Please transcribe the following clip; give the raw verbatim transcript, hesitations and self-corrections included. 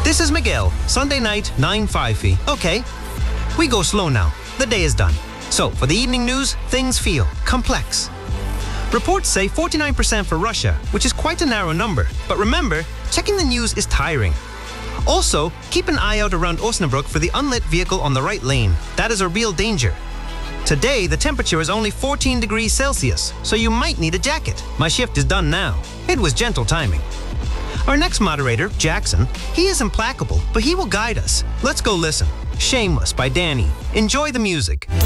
This is Miguel, Sunday night, nine five. Okay, we go slow now. The day is done. So, for the evening news, things feel complex. Reports say forty-nine percent for Russia, which is quite a narrow number. But remember, checking the news is tiring. Also, keep an eye out around Osnabrück for the unlit vehicle on the right lane. That is a real danger. Today, the temperature is only fourteen degrees Celsius, so you might need a jacket. My shift is done now. It was gentle timing. Our next moderator, Jackson, he is implacable, but he will guide us. Let's go listen. Shameless by Danny. Enjoy the music.